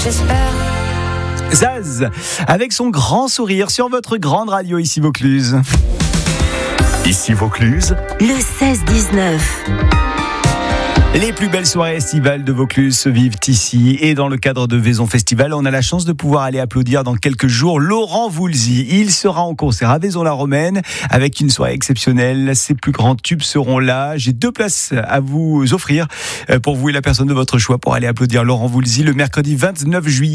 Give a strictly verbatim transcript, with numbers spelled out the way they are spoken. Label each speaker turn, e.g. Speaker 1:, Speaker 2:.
Speaker 1: j'espère.
Speaker 2: Zaz, avec son grand sourire sur votre grande radio ici Vaucluse.
Speaker 3: Ici Vaucluse,
Speaker 4: le seize dix-neuf.
Speaker 2: Les plus belles soirées estivales de Vaucluse se vivent ici et dans le cadre de Vaison Festival, on a la chance de pouvoir aller applaudir dans quelques jours Laurent Voulzy. Il sera en concert à Vaison-la-Romaine avec une soirée exceptionnelle. Ses plus grands tubes seront là. J'ai deux places à vous offrir pour vous et la personne de votre choix pour aller applaudir Laurent Voulzy le mercredi vingt-neuf juillet.